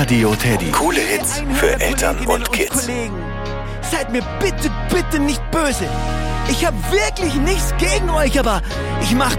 Radio Teddy. Coole Hits für Eltern und Kids. Kollegen, seid mir bitte, bitte nicht böse. Ich habe wirklich nichts gegen euch, aber ich mach